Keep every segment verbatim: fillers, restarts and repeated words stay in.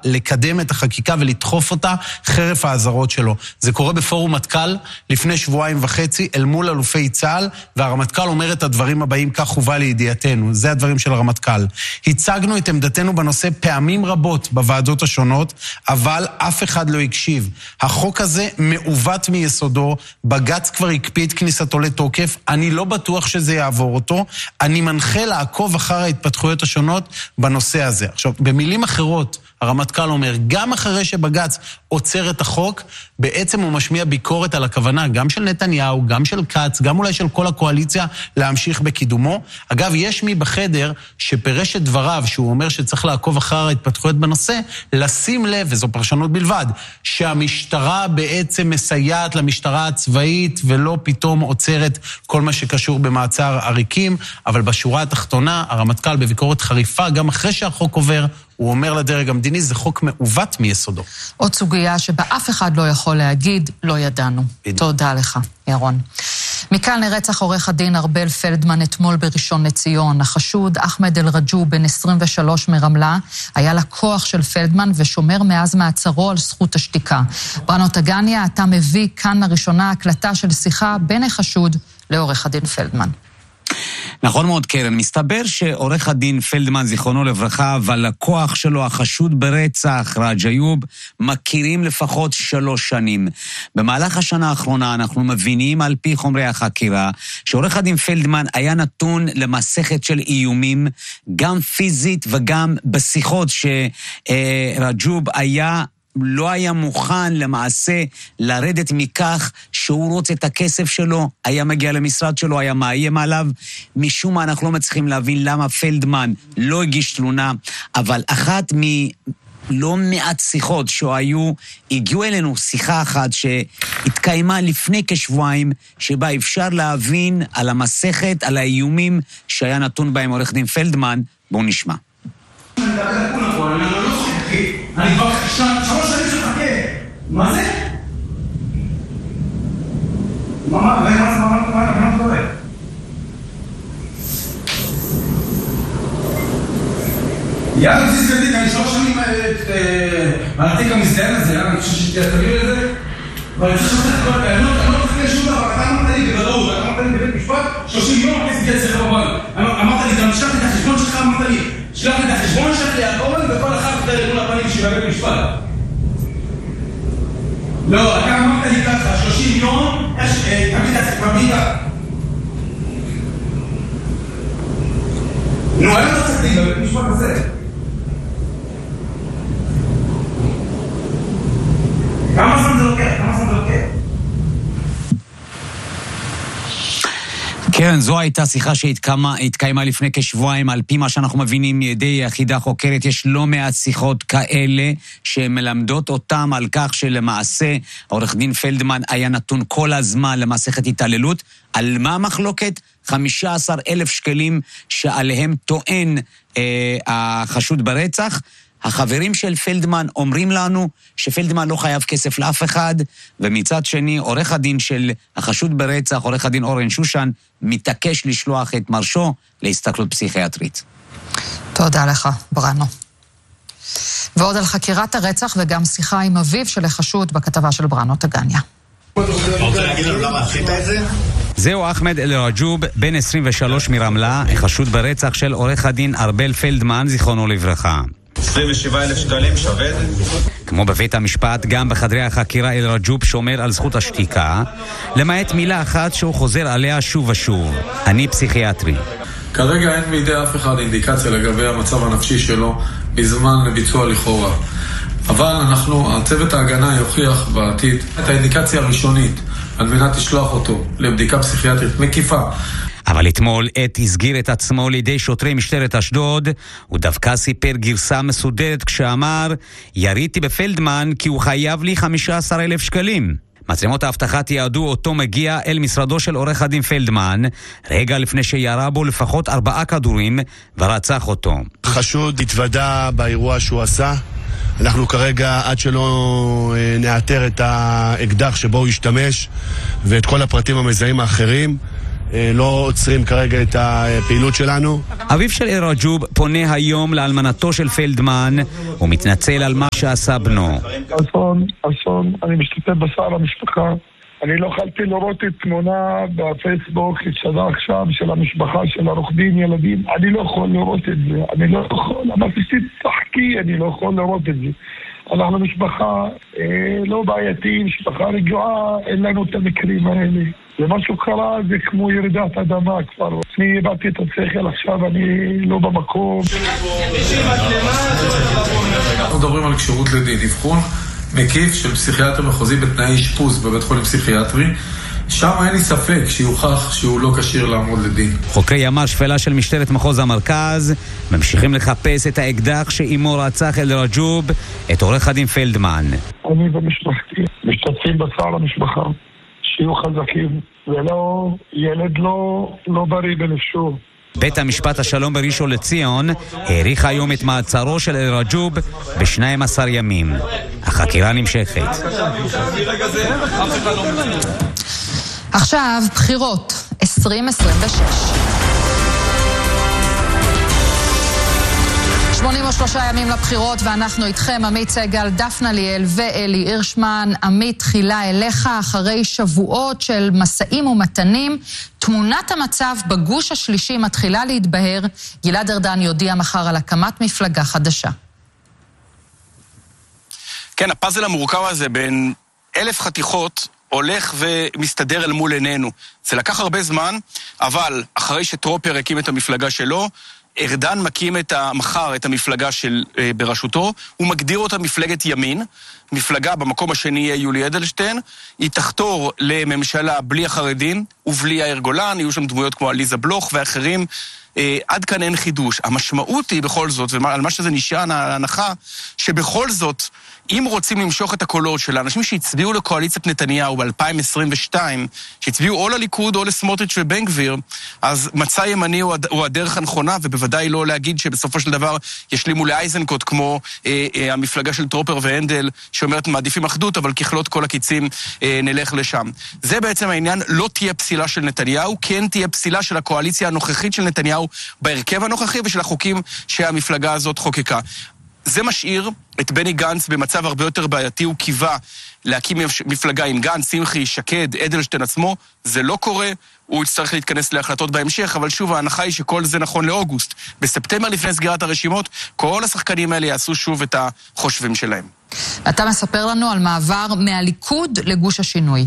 לקדם את החקיקה ולדחוף אותה חרף האזהרות שלו. זה קורה בפורום מטכ"ל לפני שבועיים וחצי אל מול אלופי צה"ל, והרמטכ"ל אומר את הדברים הבאים, כך הובא לידיעתנו. זה הדברים של הרמטכ"ל. הצגנו את עמדתנו בנושא פעמים רבות בוועדות השונות, אבל אף אחד לא הקשיב. החוק הזה מעוות מיסודו, בג"ץ כבר הקפיא את כניסתו לתוקף, אני לא בטוח שזה יעבור אותו, אני מנחה לעקוב אחר ההתפתחויות השונות בנושא הזה. עכשיו, במילים אחרות, הרמטכ"ל אומר, גם אחרי שבג"ץ עוצר את החוק, בעצם הוא משמיע ביקורת על הכוונה, גם של נתניהו, גם של קץ, גם אולי של כל הקואליציה, להמשיך בקידומו. אגב, יש מי בחדר שפרש את דבריו, שהוא אומר שצריך לעקוב אחר ההתפתחויות בנושא, לשים לב, וזו פרשנות בלבד, שהמשטרה בעצם מסייעת למשטרה הצבאית, ולא פתאום עוצרת כל מה שקשור במעצר עריקים, אבל בשורה התחתונה, הרמטכ"ל בביקורת חריפה, גם אחרי שהחוק עובר, הוא אומר לדרג המדיני, זה חוק מעוות מיסודו. עוד סוגיה שבה אף אחד לא יכול להגיד, לא ידענו. תודה לך, ירון. מכאן לרצח עורך הדין ארבל פלדמן אתמול בראשון לציון. החשוד אחמד אל-רג'וב, בן עשרים ושלוש מרמלה, היה לקוח של פלדמן ושומר מאז מעצרו על זכות השתיקה. בראנו טגניה, אתה מביא כאן לראשונה הקלטה של שיחה בין החשוד לעורך הדין פלדמן. נכון מאוד, קרן. מסתבר שעורך הדין פלדמן, זיכרונו לברכה, והלקוח שלו, החשוד ברצח, רג' איוב, מכירים לפחות שלוש שנים. במהלך השנה האחרונה אנחנו מבינים על פי חומרי החקירה, שעורך הדין פלדמן היה נתון למסכת של איומים, גם פיזית וגם בשיחות שרג'וב היה... לא היה מוכן למעשה לרדת מכך שהוא רוצה את הכסף שלו, היה מגיע למשרד שלו, היה מאיים עליו. משום מה אנחנו לא מצליחים להבין למה פלדמן לא הגיש תלונה, אבל אחת מלא מעט שיחות שהיו, הגיעו אלינו שיחה אחת שהתקיימה לפני כשבועיים, שבה אפשר להבין על המסכת, על האיומים שהיה נתון בהם עורך דין פלדמן. בואו נשמע. אני כבר שלוש שנים שחכה. מה זה? מה, מה, מה, מה, מה, מה, מה קורה? יאללה, בסיס גדיק, אני שלוש שנים מהתיק המזדיין הזה, אני חושב שתביאו לזה, ואני צריך לשתת כל כך, אני לא תחכה שום דבר, אתה אמרת לי בגדרות, אתה אמרת לי בבית משפט, שלושים יום, כסף יצא לך בבית. אמרת לי, גם שלח לי את החשבון שלך, אמרת לי, שלח לי את החשבון שלך להכל, וכל אחד כדי לדון לפנים שבבית משפט. לא, אתה אמרת לי ככה, שלושים יום, איך תמיד את זה פרמידה. נו, היום לא צריך לי בבית משפט הזה. כמה זמן זה לוקח? כמה זמן זה לוקח? כן, זו הייתה שיחה שהתקיימה לפני כשבועיים, על פי מה שאנחנו מבינים ידי יחידה חוקרת, יש לא מעט שיחות כאלה שמלמדות אותם על כך שלמעשה עורך דין פלדמן היה נתון כל הזמן למסכת התעללות. על מה המחלוקת? חמישה עשר אלף שקלים שעליהם טוען אה, החשוד ברצח. החברים של פלדמן אומרים לנו שפלדמן לא חייב כסף לאף אחד, ומצד שני, עורך הדין של החשוד ברצח, עורך הדין אורן שושן, מתעקש לשלוח את מרשו להסתכלות פסיכיאטרית. תודה לך, בראנו. ועוד על חקירת הרצח וגם שיחה עם אביו של החשוד בכתבה של בראנו טגניה. אתה רוצה להגיד לנו למה עשית את זה? זהו אחמד אל-רג'וב, בן עשרים ושלוש מרמלה, החשוד ברצח של עורך הדין ארבל פלדמן, זיכרונו לברכה. עשרים ושבעה אלף שקלים שווה? כמו בבית המשפט, גם בחדרי החקירה אל-רג'וב שומר על זכות השתיקה, למעט מילה אחת שהוא חוזר עליה שוב ושוב: אני פסיכיאטרי. כרגע אין מידי אף אחד אינדיקציה לגבי המצב הנפשי שלו בזמן לביצוע לכאורה. אבל אנחנו, הצוות ההגנה יוכיח בעתיד את האינדיקציה הראשונית על מנת לשלוח אותו לבדיקה פסיכיאטרית מקיפה. אבל אתמול עת הסגיר את עצמו לידי שוטרי משטרת אשדוד, הוא דווקא סיפר גרסה מסודרת כשאמר: יריתי בפלדמן כי הוא חייב לי חמישה עשר אלף שקלים. מצלמות האבטחה תיעדו אותו מגיע אל משרדו של עורך הדין פלדמן, רגע לפני שירה בו לפחות ארבעה כדורים ורצח אותו. חשוד התוודע באירוע שהוא עשה. אנחנו כרגע, עד שלא נאתר את האקדח שבו הוא השתמש ואת כל הפרטים המזהים האחרים, לא עוצרים כרגע את הפעילות שלנו. אביו של אל-רג'וב פונה היום לאלמנתו של פלדמן ומתנצל על מה שעשה בנו. אסון, אסון, אני משתתף בצער המשפחה. אני לא יכולתי לראות את תמונה בפייסבוק שצדה עכשיו של המשפחה של עורך דין ילדים. אני לא יכול לראות את זה. אני לא יכול, אמרתי תחכי, אני לא יכול לראות את זה. אנחנו משפחה אה, לא בעייתית, משפחה רגועה, אין לנו את המקרים האלה. ומשהו קרה זה כמו ירידת אדמה כבר. אני איבדתי את השכל עכשיו, אני לא במקום. אנחנו מדברים על כשירות לדין, אבחון מקיף של פסיכיאטר מחוזי בתנאי אשפוז בבית חולים פסיכיאטרי. שם אין לי ספק שיוכח שהוא לא כשיר לעמוד לדין. חוקרי ימ"ר שפלה של משטרת מחוז המרכז ממשיכים לחפש את האקדח שאימו רצח אל-רג'וב, את עורך הדין פלדמן. אני ומשפחתי משתתפים בצער המשפחה, שיהיו חזקים, ולא, ילד לא, לא בריא בנפשו. בית המשפט השלום בראשון לציון העריך היום את מעצרו של אל-רג'וב ב-שנים עשר ימים. החקירה נמשכת. עכשיו בחירות עשרים עשרים ושש. שמונים ושלושה ימים לבחירות ואנחנו איתכם, עמית סגל, דפנה ליאל ואלי הירשמן. עמית, תחילה אליך, אחרי שבועות של מסעים ומתנים, תמונת המצב בגוש השלישי מתחילה להתבהר. גלעד ארדן יודיע מחר על הקמת מפלגה חדשה. כן, הפאזל המורכב הזה בין אלף חתיכות הולך ומסתדר אל מול עינינו. זה לקח הרבה זמן, אבל אחרי שטרופר הקים את המפלגה שלו, ארדן מקים את המחר את המפלגה של בראשותו, הוא מגדיר אותה מפלגת ימין, מפלגה במקום השני יהיה יולי אדלשטיין, היא תחתור לממשלה בלי החרדים ובלי יאיר גולן, יהיו שם דמויות כמו עליזה בלוך ואחרים, אה, עד כאן אין חידוש. המשמעות היא בכל זאת, ועל מה שזה נשען ההנחה, שבכל זאת, אם רוצים למשוך את הקולות של האנשים שהצביעו לקואליציית נתניהו ב-אלפיים עשרים ושתיים, שהצביעו או לליכוד או לסמוטריץ' ובן גביר, אז מצע ימני הוא הדרך הנכונה, ובוודאי לא להגיד שבסופו של דבר ישלימו לאייזנקוט, כמו אה, אה, המפלגה של טרופר והנדל, שאומרת מעדיפים אחדות, אבל ככלות כל הקיצים אה, נלך לשם. זה בעצם העניין, לא תהיה פסילה של נתניהו, כן תהיה פסילה של הקואליציה הנוכחית של נתניהו, בהרכב הנוכחי ושל החוקים שהמפלגה הזאת חוקקה. זה משאיר את בני גנץ במצב הרבה יותר בעייתי, הוא קיווה להקים מפלגה עם גנץ, שמחי, שקד, אדלשטיין עצמו, זה לא קורה, הוא יצטרך להתכנס להחלטות בהמשך, אבל שוב, ההנחה היא שכל זה נכון לאוגוסט. בספטמבר לפני סגירת הרשימות, כל השחקנים האלה יעשו שוב את החושבים שלהם. אתה מספר לנו על מעבר מהליכוד לגוש השינוי.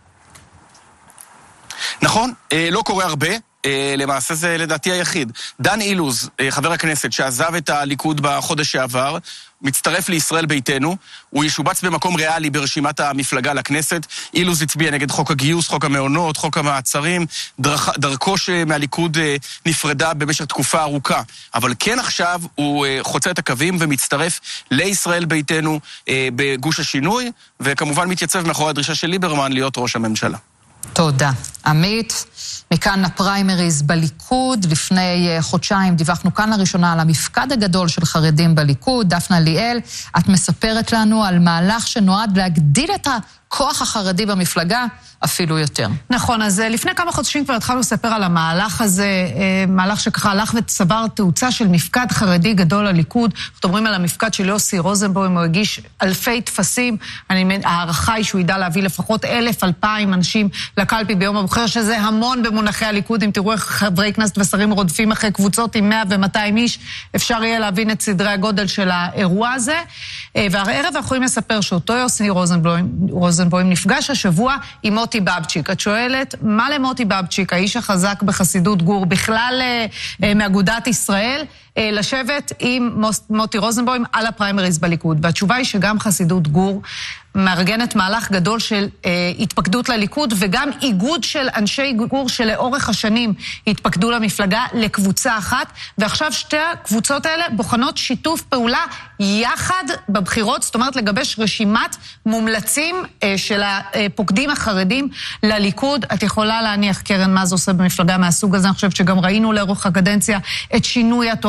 נכון, לא קורה הרבה. למעשה זה לדעתי היחיד. דן אילוז, חבר הכנסת שעזב את הליכוד בחודש שעבר, מצטרף לישראל ביתנו, הוא ישובץ במקום ריאלי ברשימת המפלגה לכנסת. אילוז הצביע נגד חוק הגיוס, חוק המעונות, חוק המעצרים, דרכ, דרכו שמהליכוד נפרדה במשך תקופה ארוכה. אבל כן עכשיו הוא חוצה את הקווים ומצטרף לישראל ביתנו בגוש השינוי, וכמובן מתייצב מאחורי הדרישה של ליברמן להיות ראש הממשלה. תודה. עמית, מכאן הפריימריז בליכוד, לפני חודשיים דיווחנו כאן לראשונה על המפקד הגדול של חרדים בליכוד. דפנה ליאל, את מספרת לנו על מהלך שנועד להגדיל את הכוח החרדי במפלגה אפילו יותר. נכון, אז לפני כמה חודשים כבר התחלנו לספר על המהלך הזה, מהלך שככה הלך וצבר תאוצה של מפקד חרדי גדול לליכוד. אנחנו מדברים על המפקד של יוסי רוזנבוים, הוא הגיש אלפי תפסים, אני, הערכה היא שהוא ידע להביא לפחות אלף, אלפיים אנשים לקלפי ביום הבוחר, שזה המון במונחי הליכוד. אם תראו איך חברי כנסת ושרים רודפים אחרי קבוצות עם מאה ומאתיים איש, אפשר יהיה להבין את סדרי הגודל של האירוע הזה. והערב אנחנו יכולים לספר שאותו יוסי רוזנבוים, רוזנבוים נפגש השבוע עם מוטי בבצ'יק. את שואלת, מה למוטי בבצ'יק, האיש החזק בחסידות גור, בכלל מאגודת ישראל, לשבת עם מוטי רוזנבוים על הפריימריז בליכוד? והתשובה היא שגם חסידות גור מארגנת מהלך גדול של אה, התפקדות לליכוד, וגם איגוד של אנשי גור שלאורך השנים התפקדו למפלגה לקבוצה אחת, ועכשיו שתי הקבוצות האלה בוחנות שיתוף פעולה יחד בבחירות, זאת אומרת לגבש רשימת מומלצים אה, של הפוקדים החרדים לליכוד. את יכולה להניח, קרן, מה זה עושה במפלגה מהסוג הזה? אני חושבת שגם ראינו לאורך הקדנציה את שינוי הטון,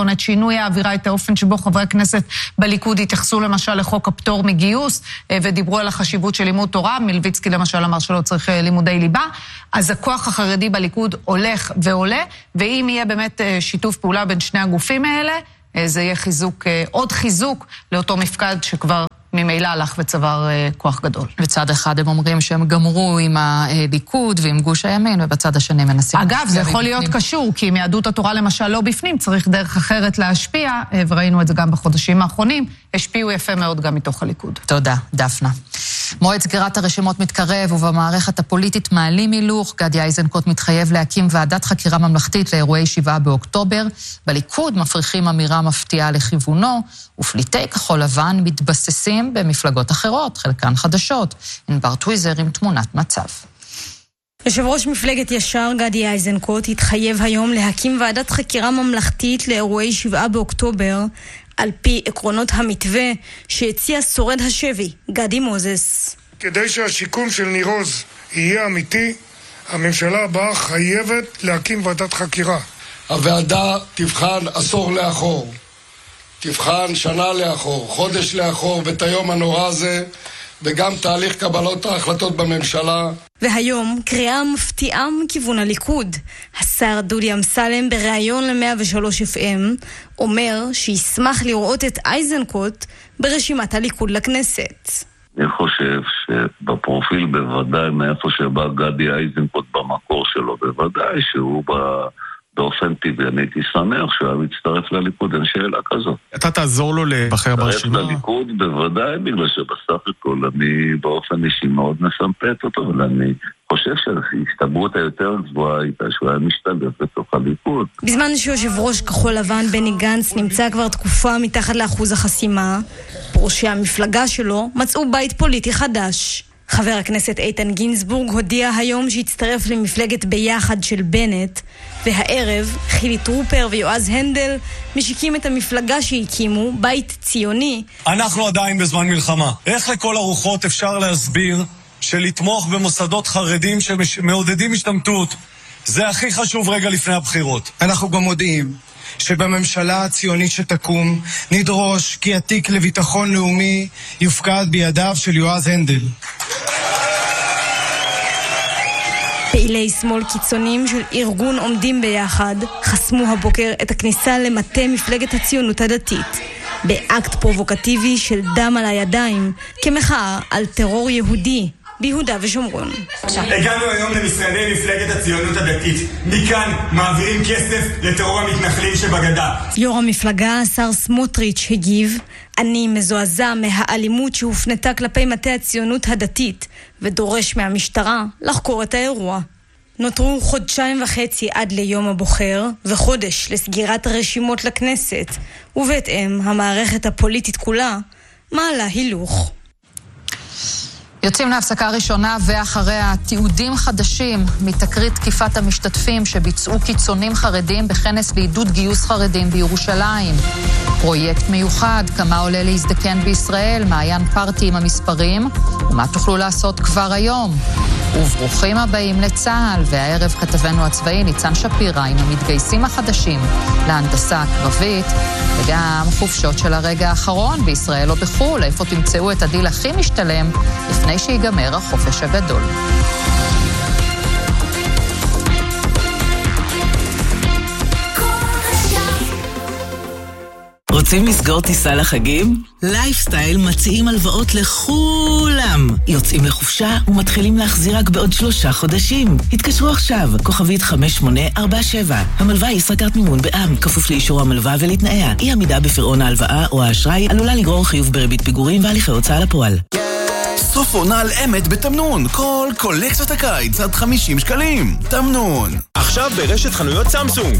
את שינוי האווירה, את האופן שבו חברי הכנסת בליכוד התייחסו למשל לחוק הפטור מגיוס, ודיברו על החשיבות של לימוד תורה, מלביצקי למשל אמר שלא צריך לימודי ליבה, אז הכוח החרדי בליכוד הולך ועולה, ואם יהיה באמת שיתוף פעולה בין שני הגופים האלה, זה יהיה חיזוק, עוד חיזוק לאותו מפקד שכבר ממילא הלך וצבר כוח גדול. בצד אחד הם אומרים שהם גמרו עם הליכוד ועם גוש הימין, ובצד השני מנסים... אגב, זה יכול להיות קשור, כי מיהדות התורה למשל לא בפנים, צריך דרך אחרת להשפיע, וראינו את זה גם בחודשים האחרונים, השפיעו יפה מאוד גם מתוך הליכוד. תודה, דפנה. מועד סגירת הרשימות מתקרב, ובמערכת הפוליטית מעלים הילוך. גדי איזנקוט מתחייב להקים ועדת חקירה ממלכתית לאירועי שבעה באוקטובר. בליכוד מפריחים אמירה מפתיעה לכיוונו, ופליטי כחול לבן מתבססים במפלגות אחרות, חלקן חדשות. ענבר טוויזר עם תמונת מצב. יושב ראש מפלגת ישר גדי איזנקוט התחייב היום להקים ועדת חקירה ממלכתית לאירועי שבעה באוקטובר, על פי עקרונות המתווה שהציע שורד השבי, גדי מוזס. כדי שהשיקום של ניר עוז יהיה אמיתי, הממשלה הבאה חייבת להקים ועדת חקירה. הוועדה תבחן עשור לאחור, תבחן שנה לאחור, חודש לאחור, ואת היום הנורא הזה, וגם תהליך קבלות ההחלטות בממשלה. והיום קריאה מפתיעה מכיוון הליכוד. השר דודי אמסלם בריאיון ל-מאה ושלוש אף אם אומר שישמח לראות את איזנקוט ברשימת הליכוד לכנסת. אני חושב שבפרופיל בוודאי מאיפה שבא גדי איזנקוט במקור שלו, בוודאי שהוא ב... באופן טבעי, אני הייתי שמח שהוא היה מצטרף לליכוד, אין שאלה כזאת. אתה תעזור לו לבחר ברשימה? מצטרף לליכוד בוודאי, בגלל שבסך הכל אני באופן אישי מאוד מסמפת אותו, אבל אני חושב שההסתברות היותר גבוהה הייתה שהוא היה משתלב בתוך הליכוד. בזמן שיושב ראש כחול לבן בני גנץ נמצא כבר תקופה מתחת לאחוז החסימה, פורשי המפלגה שלו מצאו בית פוליטי חדש. חבר הכנסת איתן גינזבורג הודיע היום שהצטרף למפלגת ביחד של בנט, והערב חילי טרופר ויועז הנדל משיקים את המפלגה שהקימו, בית ציוני. אנחנו עדיין בזמן מלחמה. איך לכל הרוחות אפשר להסביר שלתמוך במוסדות חרדים שמעודדים השתמטות זה הכי חשוב רגע לפני הבחירות? אנחנו גם מודיעים שבממשלה הציונית שתקום נדרוש כי התיק לביטחון לאומי יופקד בידיו של יועז הנדל. פעילי שמאל קיצונים של ארגון עומדים ביחד חסמו הבוקר את הכניסה למטה מפלגת הציונות הדתית באקט פרובוקטיבי של דם על הידיים כמחאה על טרור יהודי ביהודה ושומרון. הגענו היום למשרדי מפלגת הציונות הדתית. מכאן מעבירים כסף לטרור המתנחלים שבגדה. יו"ר המפלגה, השר סמוטריץ', הגיב: אני מזועזע מהאלימות שהופנתה כלפי מטה הציונות הדתית ודורש מהמשטרה לחקור את האירוע. נותרו חודשיים וחצי עד ליום הבוחר וחודש לסגירת הרשימות לכנסת, ובהתאם המערכת הפוליטית כולה מעלה הילוך. יוצאים להפסקה ראשונה ואחריה תיעודים חדשים מתקרית תקיפת המשתתפים שביצעו קיצונים חרדים בכנס לעידוד גיוס חרדים בירושלים. פרויקט מיוחד, כמה עולה להזדקן בישראל, מעיין פרטי עם המספרים, ומה תוכלו לעשות כבר היום. וברוכים הבאים לצה"ל, והערב כתבנו הצבאי ניצן שפירא עם המתגייסים החדשים להנדסה הקרבית, וגם חופשות של הרגע האחרון בישראל או בחו"ל, איפה תמצאו את הדיל הכי משתלם לפני שיגמר החופש הגדול. רוצים לסגור טיסה לחגים? לייפסטייל מציעים הלוואות לכולם. יוצאים לחופשה ומתחילים להחזיר רק בעוד שלושה חודשים. התקשרו עכשיו, כוכבית חמש שמונה ארבע שבע. המלווה היא ישראכרט מימון בע"מ, כפוף לאישור המלווה ולתנאיה. אי עמידה בפירעון ההלוואה או האשראי עלולה לגרור חיוב בריבית פיגורים והליכי הוצאה לפועל. סוף עונה על אמת בתמנון. כל קולקציות הקיץ עד חמישים שקלים. תמנון. עכשיו ברשת חנויות סמסונג.